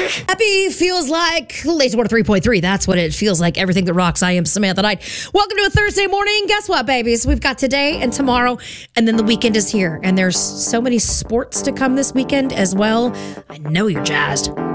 Happy feels like Lazy Water 3.3. That's what it feels like. Everything that rocks. I am Samantha Knight. Welcome to a Thursday morning. Guess what, babies? We've got today and tomorrow, and then the weekend is here. And there's so many sports to come this weekend as well. I know you're jazzed.